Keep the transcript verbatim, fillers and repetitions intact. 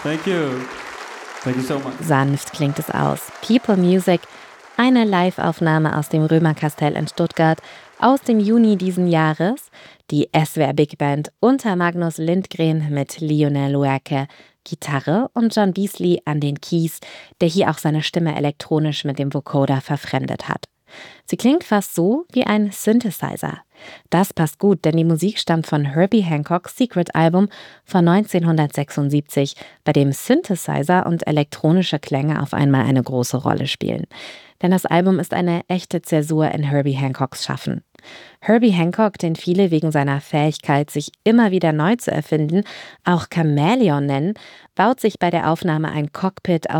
Thank you. Thank you so much. Sanft klingt es aus. People Music, eine Live-Aufnahme aus dem Römerkastell in Stuttgart aus dem Juni diesen Jahres. Die S W R Big Band unter Magnus Lindgren mit Lionel Loueke, Gitarre und John Beasley an den Keys, der hier auch seine Stimme elektronisch mit dem Vocoder verfremdet hat. Sie klingt fast so wie ein Synthesizer. Das passt gut, denn die Musik stammt von Herbie Hancocks Secret Album von neunzehnhundertsechsundsiebzig, bei dem Synthesizer und elektronische Klänge auf einmal eine große Rolle spielen. Denn das Album ist eine echte Zäsur in Herbie Hancocks Schaffen. Herbie Hancock, den viele wegen seiner Fähigkeit, sich immer wieder neu zu erfinden, auch Chamäleon nennen, baut sich bei der Aufnahme ein Cockpit